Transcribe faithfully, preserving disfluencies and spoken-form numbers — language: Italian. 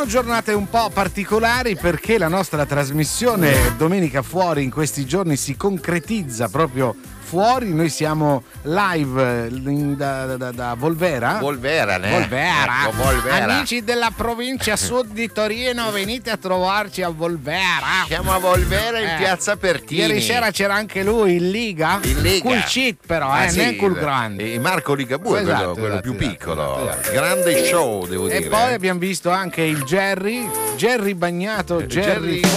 giornate un po' particolari perché la nostra trasmissione Domenica Fuori in questi giorni si concretizza proprio fuori. Noi siamo live in, da, da, da Volvera. Volvera, né? Volvera. Ecco, Volvera. Amici della provincia sud di Torino, venite a trovarci a Volvera. Siamo a Volvera in Eh, piazza Pertini. Ieri sera c'era anche lui in Liga. In Liga. Col cheat però, Ah, eh, sì, non col grande. eh, Marco Ligabue, Esatto, quello, quello esatto, più esatto, piccolo. esatto, esatto. Grande show, devo E dire. poi abbiamo visto anche il Jerry, Jerry bagnato, Eh, Jerry, Jerry